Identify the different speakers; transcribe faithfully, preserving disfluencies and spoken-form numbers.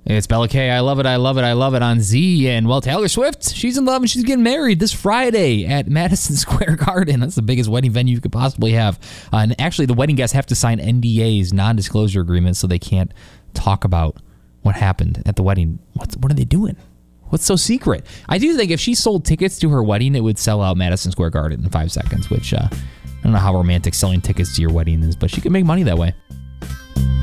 Speaker 1: It's Bella K. I love it. I love it. I love it on Z. And, well, Taylor Swift, she's in love and she's getting married this Friday at Madison Square Garden. That's the biggest wedding venue you could possibly have. Uh, and actually, the wedding guests have to sign N D As, non-disclosure agreements, so they can't talk about what happened at the wedding. What, what are they doing? What's so secret? I do think if she sold tickets to her wedding, it would sell out Madison Square Garden in five seconds, which uh, I don't know how romantic selling tickets to your wedding is, but she could make money that way.